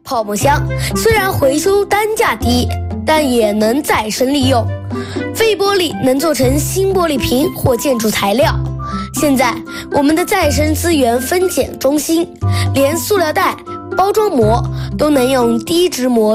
泡沫箱虽然回收单价低，但也能再生利用。废玻璃能做成新玻璃瓶或建筑材料。现在我们的再生资源分拣中心，连塑料袋、包装膜都能用低脂膜